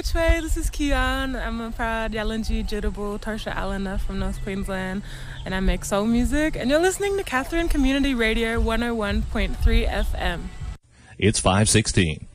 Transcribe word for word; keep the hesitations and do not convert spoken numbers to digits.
which way? This is Kian. I'm a proud Yalanji Jitterboo Tarsha Allena from North Queensland, and I make soul music. And you're listening to Catherine Community Radio one oh one point three F M. It's five sixteen.